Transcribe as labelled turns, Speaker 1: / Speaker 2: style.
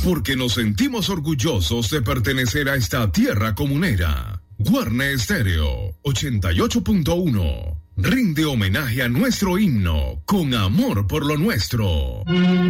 Speaker 1: porque nos sentimos orgullosos de pertenecer a esta tierra comunera. Guarne Estéreo 88.1 rinde homenaje a nuestro himno con amor por lo nuestro.